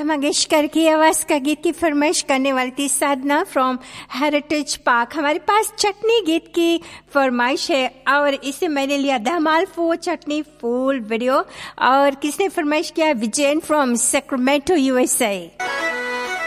मंगेशकर की आवाज का गीत की फरमाइश करने वाली थी साधना फ्रॉम हेरिटेज पार्क। हमारे पास चटनी गीत की फरमाइश है और इसे मैंने लिया धमाल 4 चटनी फुल वीडियो। और किसने फरमाइश किया? Vijayan from Sacramento USA।